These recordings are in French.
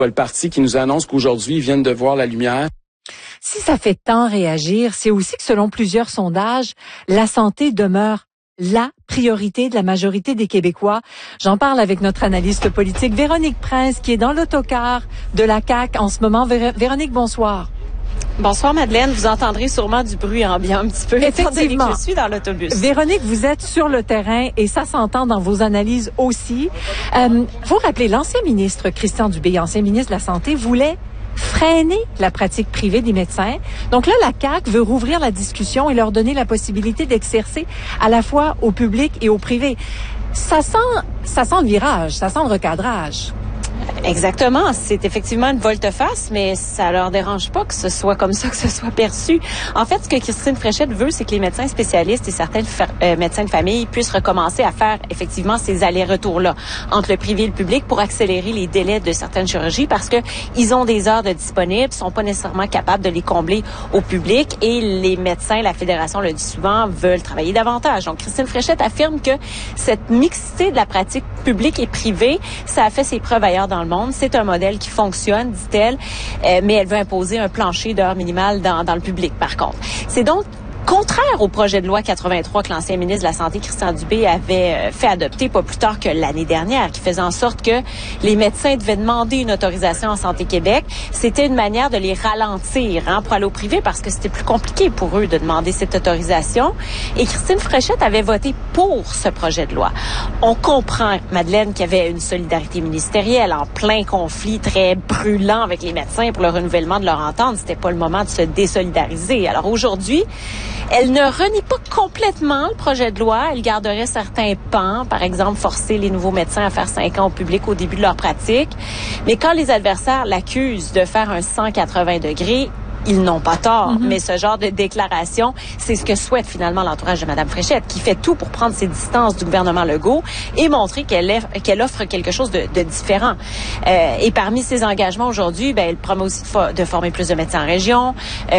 Le parti qui nous annonce qu'aujourd'hui, ils viennent de voir la lumière. Si ça fait tant réagir, c'est aussi que selon plusieurs sondages, la santé demeure la priorité de la majorité des Québécois. J'en parle avec notre analyste politique Véronique Prince, qui est dans l'autocar de la CAQ en ce moment. Véronique, bonsoir. Bonsoir Madeleine, vous entendrez sûrement du bruit ambiant un petit peu. Effectivement. Je suis dans l'autobus. Véronique, vous êtes sur le terrain et ça s'entend dans vos analyses aussi. Vous rappelez, l'ancien ministre Christian Dubé, ancien ministre de la Santé, voulait freiner la pratique privée des médecins. Donc là, la CAQ veut rouvrir la discussion et leur donner la possibilité d'exercer à la fois au public et au privé. Ça sent le virage, ça sent le recadrage. Exactement. C'est effectivement une volte-face, mais ça leur dérange pas que ce soit comme ça, que ce soit perçu. En fait, ce que Christine Fréchette veut, c'est que les médecins spécialistes et certains médecins de famille puissent recommencer à faire effectivement ces allers-retours-là entre le privé et le public pour accélérer les délais de certaines chirurgies parce que ils ont des heures de disponibles, sont pas nécessairement capables de les combler au public et les médecins, la Fédération le dit souvent, veulent travailler davantage. Donc, Christine Fréchette affirme que cette mixité de la pratique publique et privée, ça a fait ses preuves ailleurs dans le monde. C'est un modèle qui fonctionne, dit-elle, mais elle veut imposer un plancher d'heures minimales dans le public, par contre. C'est donc contraire au projet de loi 83 que l'ancien ministre de la Santé, Christian Dubé, avait fait adopter pas plus tard que l'année dernière, qui faisait en sorte que les médecins devaient demander une autorisation en Santé Québec. C'était une manière de les ralentir pour aller au privé parce que c'était plus compliqué pour eux de demander cette autorisation. Et Christine Fréchette avait voté pour ce projet de loi. On comprend, Madeleine, qu'il y avait une solidarité ministérielle en plein conflit très brûlant avec les médecins pour le renouvellement de leur entente. C'était pas le moment de se désolidariser. Alors aujourd'hui, elle ne renie pas complètement le projet de loi. Elle garderait certains pans, par exemple, forcer les nouveaux médecins à faire 5 ans au public au début de leur pratique. Mais quand les adversaires l'accusent de faire un 180 degrés, ils n'ont pas tort, mais ce genre de déclaration, c'est ce que souhaite finalement l'entourage de Mme Fréchette, qui fait tout pour prendre ses distances du gouvernement Legault et montrer qu'elle offre quelque chose de différent. Et parmi ses engagements aujourd'hui, elle promet aussi de former plus de médecins en région,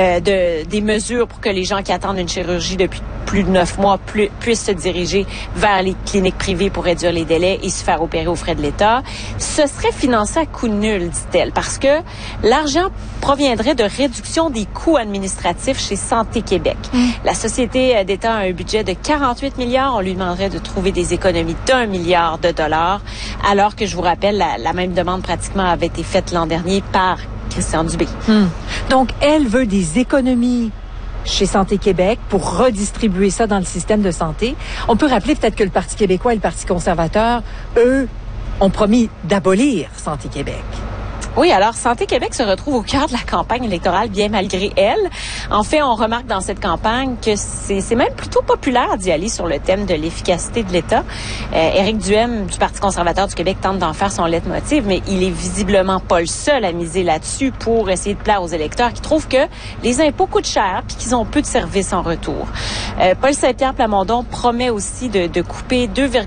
des mesures pour que les gens qui attendent une chirurgie depuis plus de 9 mois puissent se diriger vers les cliniques privées pour réduire les délais et se faire opérer aux frais de l'État. Ce serait financé à coût nul, dit-elle, parce que l'argent proviendrait de réduction des coûts administratifs chez Santé Québec. La société d'État a un budget de 48 milliards. On lui demanderait de trouver des économies d'1 milliard de dollars, alors que je vous rappelle, la même demande pratiquement avait été faite l'an dernier par Christian Dubé. Donc, elle veut des économies chez Santé Québec pour redistribuer ça dans le système de santé. On peut rappeler peut-être que le Parti québécois et le Parti conservateur, eux, ont promis d'abolir Santé Québec. Oui, alors Santé Québec se retrouve au cœur de la campagne électorale, bien malgré elle. En fait, on remarque dans cette campagne que c'est même plutôt populaire d'y aller sur le thème de l'efficacité de l'État. Éric Duhaime du Parti conservateur du Québec tente d'en faire son leitmotiv, mais il est visiblement pas le seul à miser là-dessus pour essayer de plaire aux électeurs qui trouvent que les impôts coûtent cher puis qu'ils ont peu de services en retour. Paul Saint-Pierre Plamondon promet aussi de couper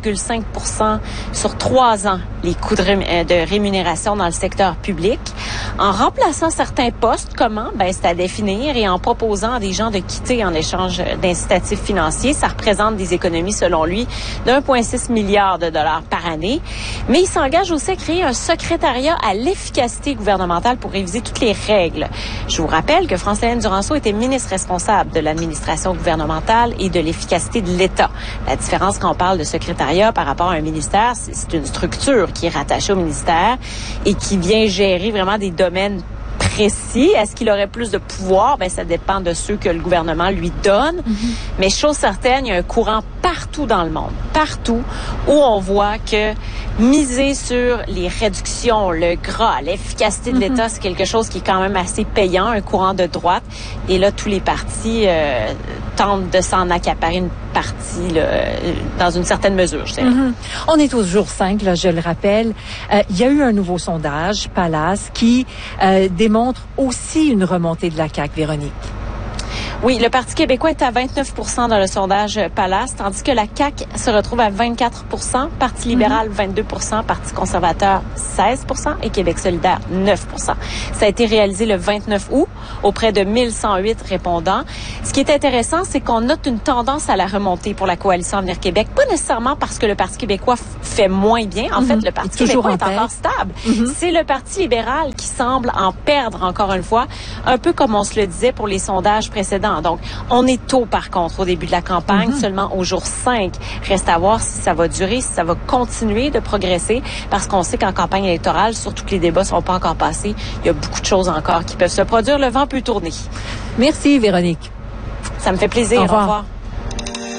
2,5% sur 3 ans les coûts de rémunération dans le secteur public. En remplaçant certains postes, comment? C'est à définir et en proposant à des gens de quitter en échange d'incitatifs financiers. Ça représente des économies, selon lui, d'1,6 milliard de dollars par année. Mais il s'engage aussi à créer un secrétariat à l'efficacité gouvernementale pour réviser toutes les règles. Je vous rappelle que France-Hélène Duranceau était ministre responsable de l'administration gouvernementale et de l'efficacité de l'État. La différence quand on parle de secrétariat par rapport à un ministère, c'est une structure qui est rattachée au ministère et qui vient gérer vraiment des domaines précis. Est-ce qu'il aurait plus de pouvoir? Ça dépend de ceux que le gouvernement lui donne. Mais chose certaine, il y a un courant partout dans le monde, partout, où on voit que miser sur les réductions, le gras, l'efficacité de l'État, c'est quelque chose qui est quand même assez payant, un courant de droite. Et là, tous les partis tentent de s'en accaparer une partie là, dans une certaine mesure, je dirais. On est au jour 5, là, je le rappelle. Il y a eu un nouveau sondage, Pallas, qui démontre aussi une remontée de la CAQ, Véronique. Oui, le Parti québécois est à 29 % dans le sondage Palace, tandis que la CAQ se retrouve à 24 %, Parti libéral 22 %, Parti conservateur 16 % et Québec solidaire 9 %. Ça a été réalisé le 29 août auprès de 1108 répondants. Ce qui est intéressant, c'est qu'on note une tendance à la remontée pour la coalition Avenir Québec, pas nécessairement parce que le Parti québécois fait moins bien. En fait, le Parti québécois est encore stable. C'est le Parti libéral qui semble en perdre encore une fois, un peu comme on se le disait pour les sondages précédents. Donc, on est tôt, par contre, au début de la campagne, seulement au jour 5. Reste à voir si ça va durer, si ça va continuer de progresser, parce qu'on sait qu'en campagne électorale, surtout que les débats ne sont pas encore passés, il y a beaucoup de choses encore qui peuvent se produire. Le vent peut tourner. Merci, Véronique. Ça me fait plaisir. Au revoir. Au revoir.